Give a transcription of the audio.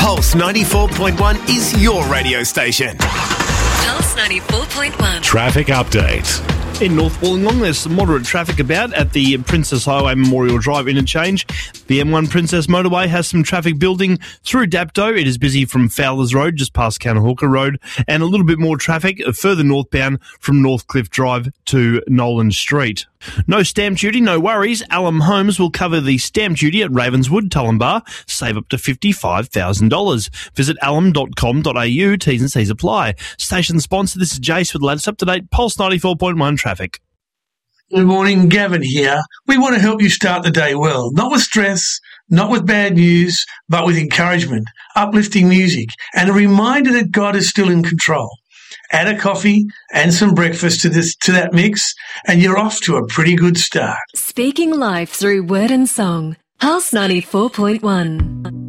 Pulse 94.1 is your radio station. Pulse 94.1. Traffic update. In North Wollongong, there's some moderate traffic about at the Princess Highway Memorial Drive interchange. The M1 Princess Motorway has some traffic building through Dapto. It is busy from Fowlers Road, just past Cannahooka Road, and a little bit more traffic further northbound from Northcliffe Drive to Nolan Street. No stamp duty, no worries. Alum Homes will cover the stamp duty at Ravenswood, Tullambar. Save up to $55,000. Visit alum.com.au. T's and C's apply. Station sponsor, this is Jace with the latest up-to-date Pulse 94.1 traffic. Good morning, Gavin here. We want to help you start the day well, not with stress, not with bad news, but with encouragement, uplifting music, and a reminder that God is still in control. Add a coffee and some breakfast to that mix, and you're off to a pretty good start. Speaking life through word and song. Pulse 94.1.